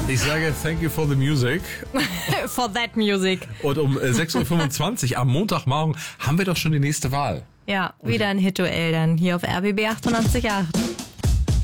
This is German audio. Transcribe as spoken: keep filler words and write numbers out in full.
Ich sage thank you for the music. For that music. Und um äh, sechs Uhr fünfundzwanzig am Montagmorgen haben wir doch schon die nächste Wahl. Ja, wieder ein Hit-Duell dann hier auf R B B achtundachtzig Komma acht.